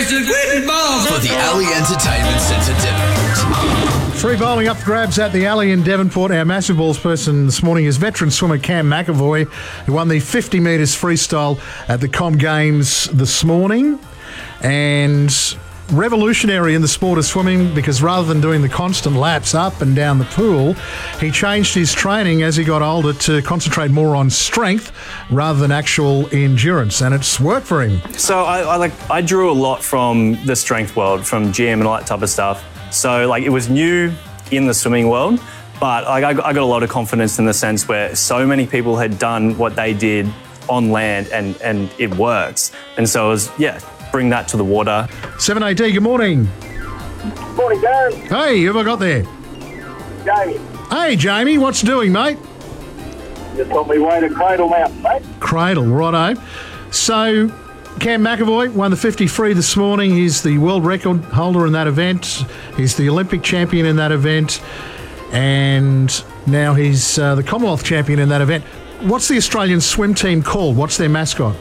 For the Alley Entertainment Centre, Devonport. Free bowling up for grabs at the Alley in Devonport. Our massive balls person this morning is veteran swimmer Cam McAvoy, who won the 50 metres freestyle at the Com Games this morning. And revolutionary in the sport of swimming, because rather than doing the constant laps up and down the pool, he changed his training as he got older to concentrate more on strength rather than actual endurance, and it's worked for him. So I drew a lot from the strength world, from gym and all that type of stuff. So it was new in the swimming world, but I got a lot of confidence in the sense where so many people had done what they did on land and it works. And so it was, bring that to the water. 7AD, good morning. Morning, Darren. Hey, who have I got there? Jamie. Hey, Jamie, what's doing, mate? Just got me way to Cradle Mountain, mate. Cradle, righto. So, Cam McAvoy won the 50 free this morning. He's the world record holder in that event. He's the Olympic champion in that event. And now he's the Commonwealth champion in that event. What's the Australian swim team called? What's their mascot?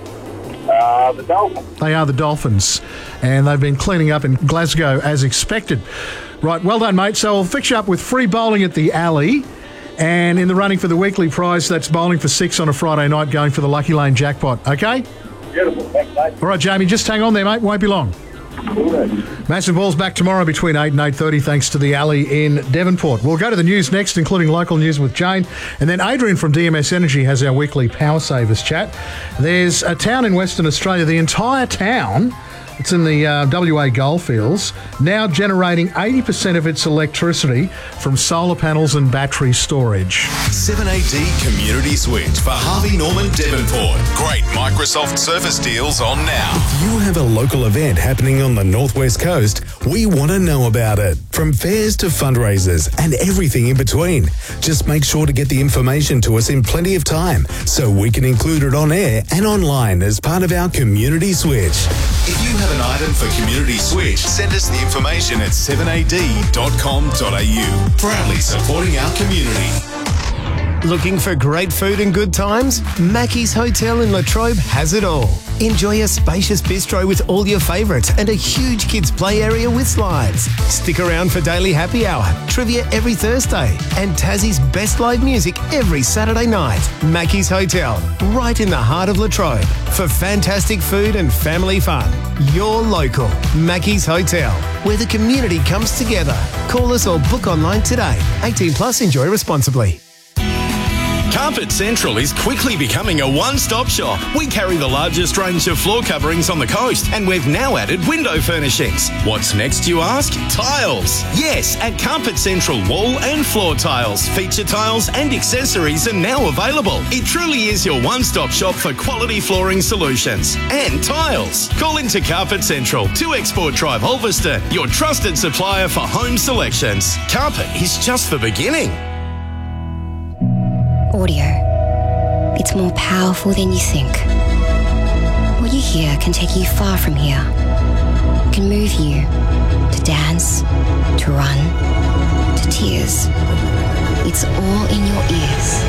The Dolphins. They are the Dolphins, and they've been cleaning up in Glasgow as expected. Right, well done, mate. So I'll fix you up with free bowling at the Alley, and in the running for the weekly prize, that's bowling for 6 on a Friday night, going for the Lucky Lane jackpot, okay? Beautiful, thanks, mate. All right, Jamie, just hang on there, mate. Won't be long. Massive Balls back tomorrow between 8 and 8:30, thanks to the Alley in Devonport. We'll go to the news next, including local news with Jane. And then Adrian from DMS Energy has our weekly Power Savers chat. There's a town in Western Australia, the entire town, it's in the WA Goldfields, now generating 80% of its electricity from solar panels and battery storage. 7AD Community Switch for Harvey Norman Devonport. Great Microsoft Surface deals on now. If you have a local event happening on the Northwest Coast, we want to know about it. From fairs to fundraisers and everything in between. Just make sure to get the information to us in plenty of time so we can include it on air and online as part of our Community Switch. If you have an item for Community Switch, send us the information at 7ad.com.au. Proudly supporting our community. Looking for great food and good times? Mackey's Hotel in Latrobe has it all. Enjoy a spacious bistro with all your favourites and a huge kids' play area with slides. Stick around for daily happy hour, trivia every Thursday, and Tassie's best live music every Saturday night. Mackey's Hotel, right in the heart of Latrobe. For fantastic food and family fun. Your local Mackey's Hotel, where the community comes together. Call us or book online today. 18 plus, enjoy responsibly. Carpet Central is quickly becoming a one-stop shop. We carry the largest range of floor coverings on the coast, and we've now added window furnishings. What's next, you ask? Tiles. Yes, at Carpet Central, wall and floor tiles, feature tiles and accessories are now available. It truly is your one-stop shop for quality flooring solutions and tiles. Call into Carpet Central, 2 Export Drive, Ulverston, your trusted supplier for home selections. Carpet is just the beginning. Audio. It's more powerful than you think. What you hear can take you far from here. It can move you to dance, to run, to tears. It's all in your ears.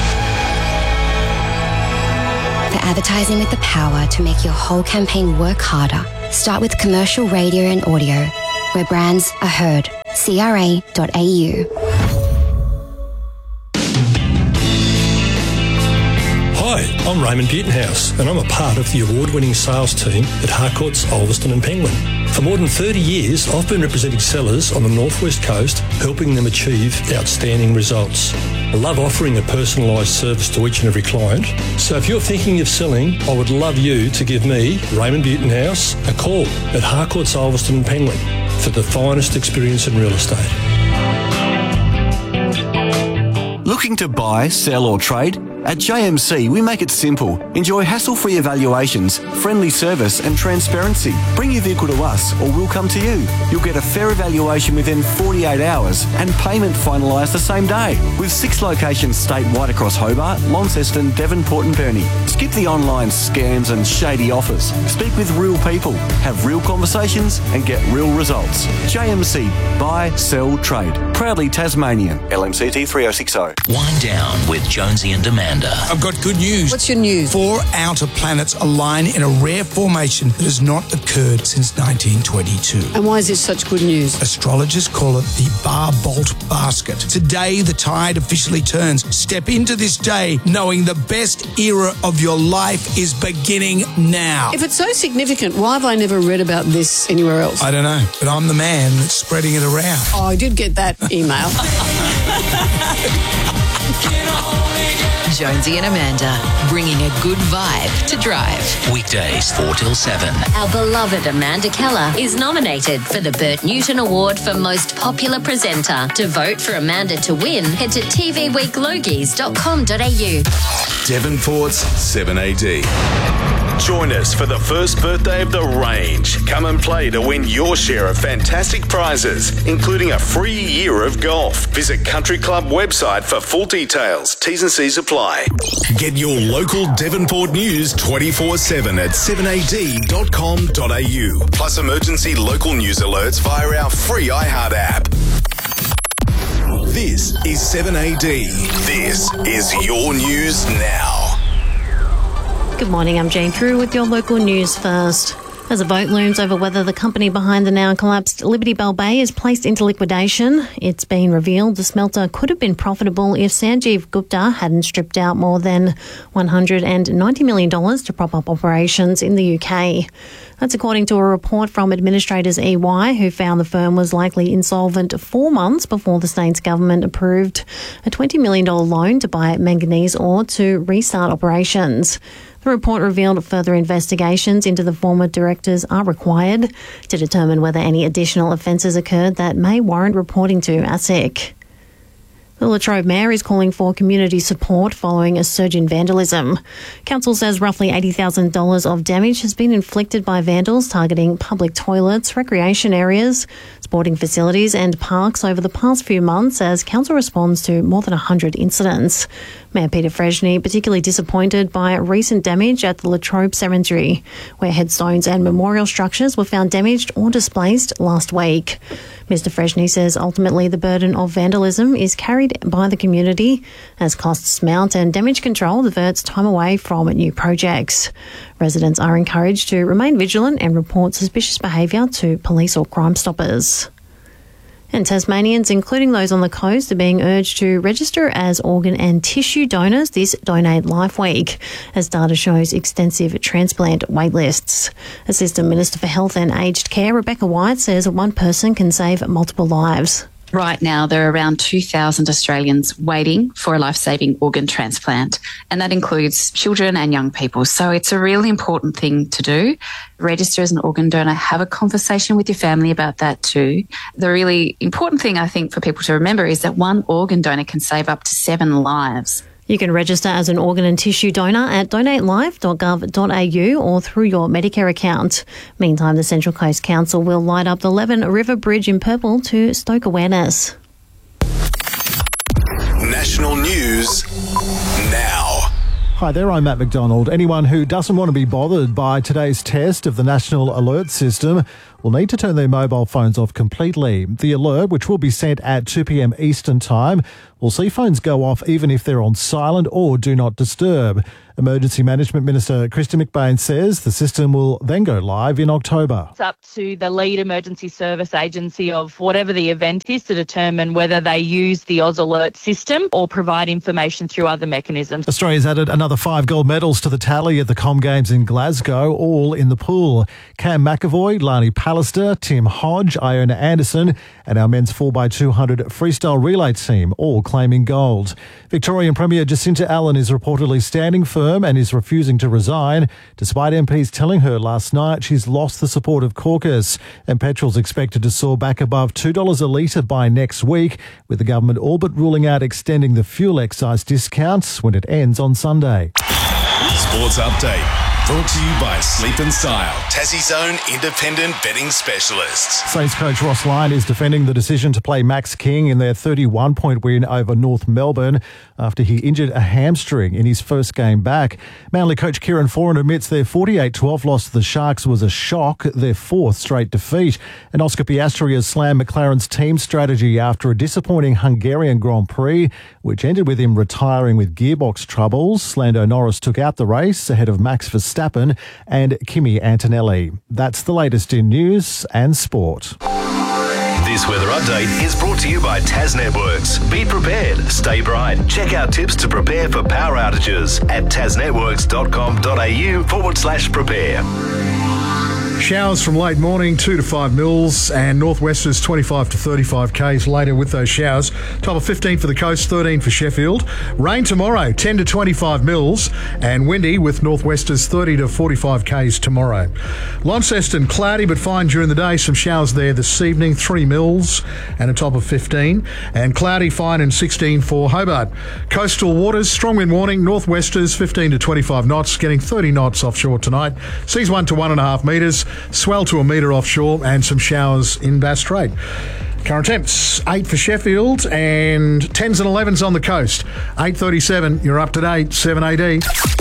For advertising with the power to make your whole campaign work harder, start with commercial radio and audio, where brands are heard. CRA.au. Hi, I'm Raymond Butenhouse, and I'm a part of the award-winning sales team at Harcourts, Ulverston and Penguin. For more than 30 years, I've been representing sellers on the Northwest Coast, helping them achieve outstanding results. I love offering a personalised service to each and every client. So if you're thinking of selling, I would love you to give me, Raymond Butenhouse, a call at Harcourts, Ulverston and Penguin for the finest experience in real estate. Looking to buy, sell or trade? At JMC, we make it simple. Enjoy hassle-free evaluations, friendly service and transparency. Bring your vehicle to us or we'll come to you. You'll get a fair evaluation within 48 hours and payment finalised the same day. With 6 locations statewide across Hobart, Launceston, Devonport and Burnie. Skip the online scams and shady offers. Speak with real people, have real conversations and get real results. JMC, buy, sell, trade. Proudly Tasmanian. LMCT 3060. Wind down with Jonesy and Demand. Amanda. I've got good news. What's your news? 4 outer planets align in a rare formation that has not occurred since 1922. And why is this such good news? Astrologers call it the Bar-Bolt Basket. Today, the tide officially turns. Step into this day knowing the best era of your life is beginning now. If it's so significant, why have I never read about this anywhere else? I don't know, but I'm the man that's spreading it around. Oh, I did get that email. Jonesy and Amanda, bringing a good vibe to drive. Weekdays 4 till 7. Our beloved Amanda Keller is nominated for the Bert Newton Award for Most Popular Presenter. To vote for Amanda to win, head to tvweeklogies.com.au. Devonport's 7AD. Join us for the first birthday of the range. Come and play to win your share of fantastic prizes, including a free year of golf. Visit Country Club website for full details. T's and C's apply. Get your local Devonport news 24/7 at 7ad.com.au. Plus emergency local news alerts via our free iHeart app. This is 7AD. This is your news now. Good morning, I'm Jane Drew with your local news first. As a vote looms over whether the company behind the now collapsed Liberty Bell Bay is placed into liquidation, it's been revealed the smelter could have been profitable if Sanjeev Gupta hadn't stripped out more than $190 million to prop up operations in the UK. That's according to a report from administrators EY, who found the firm was likely insolvent 4 months before the state's government approved a $20 million loan to buy manganese ore to restart operations. The report revealed further investigations into the former directors are required to determine whether any additional offences occurred that may warrant reporting to ASIC. The Latrobe Mayor is calling for community support following a surge in vandalism. Council says roughly $80,000 of damage has been inflicted by vandals targeting public toilets, recreation areas, sporting facilities and parks over the past few months as council responds to more than 100 incidents. Mayor Peter Freshney particularly disappointed by recent damage at the Latrobe Cemetery, where headstones and memorial structures were found damaged or displaced last week. Mr Freshney says ultimately the burden of vandalism is carried by the community as costs mount and damage control diverts time away from new projects. Residents are encouraged to remain vigilant and report suspicious behaviour to police or Crime Stoppers. And Tasmanians, including those on the coast, are being urged to register as organ and tissue donors this Donate Life Week, as data shows extensive transplant waitlists. Assistant Minister for Health and Aged Care, Rebecca White, says one person can save multiple lives. Right now, there are around 2,000 Australians waiting for a life-saving organ transplant, and that includes children and young people. So it's a really important thing to do. Register as an organ donor, have a conversation with your family about that too. The really important thing, I think, for people to remember is that one organ donor can save up to 7 lives. You can register as an organ and tissue donor at donatelife.gov.au or through your Medicare account. Meantime, the Central Coast Council will light up the Leven River Bridge in purple to stoke awareness. National news now. Hi there, I'm Matt McDonald. Anyone who doesn't want to be bothered by today's test of the National Alert System will need to turn their mobile phones off completely. The alert, which will be sent at 2 p.m. Eastern Time, will see phones go off even if they're on silent or do not disturb. Emergency Management Minister Krista McBain says the system will then go live in October. It's up to the lead emergency service agency of whatever the event is to determine whether they use the Oz Alert system or provide information through other mechanisms. Australia's added another 5 gold medals to the tally at the Com Games in Glasgow, all in the pool. Cam McAvoy, Lani Pallister, Tim Hodge, Iona Anderson and our men's 4x200 freestyle relay team all claiming gold. Victorian Premier Jacinta Allen is reportedly standing firm and is refusing to resign, despite MPs telling her last night she's lost the support of caucus. And petrol's expected to soar back above $2 a litre by next week, with the government all but ruling out extending the fuel excise discounts when it ends on Sunday. Sports update. Brought to you by Sleep and Style, Tassie's own independent betting specialists. Saints coach Ross Lyon is defending the decision to play Max King in their 31-point win over North Melbourne after he injured a hamstring in his first game back. Manly coach Kieran Foran admits their 48-12 loss to the Sharks was a shock, their fourth straight defeat. And Oscar Piastri has slammed McLaren's team strategy after a disappointing Hungarian Grand Prix, which ended with him retiring with gearbox troubles. Lando Norris took out the race ahead of Max Verstappen and Kimi Antonelli. That's the latest in news and sport. This weather update is brought to you by Tas Networks. Be prepared, stay bright. Check out tips to prepare for power outages at tasnetworks.com.au/prepare. Showers from late morning, 2 to 5 mils, and northwesters 25 to 35 k's later with those showers. Top of 15 for the coast, 13 for Sheffield. Rain tomorrow, 10 to 25 mils, and windy with northwesters 30 to 45 k's tomorrow. Launceston, cloudy but fine during the day. Some showers there this evening, 3 mils, and a top of 15. And cloudy, fine, and 16 for Hobart. Coastal waters, strong wind warning, northwesters 15 to 25 knots, getting 30 knots offshore tonight. Seas 1 to 1.5 metres. Swell to a metre offshore and some showers in Bass Strait. Current temps, 8 for Sheffield and 10s and 11s on the coast. 8:37, you're up to date, 7AD.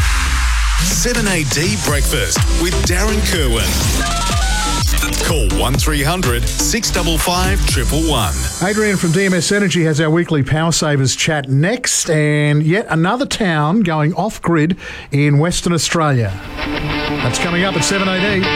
7AD Breakfast with Darren Kerwin. Call 1300 655 111. Adrian from DMS Energy has our weekly Power Savers chat next, and yet another town going off-grid in Western Australia. That's coming up at 7AD.